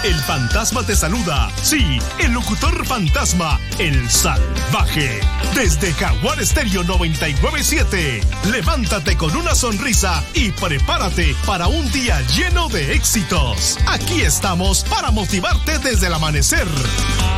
el fantasma te saluda. Sí, el locutor fantasma, el salvaje. Desde Jaguar Estéreo 99.7. Levántate con una sonrisa y prepárate para un día lleno de éxitos. Aquí estamos para motivarte desde el amanecer.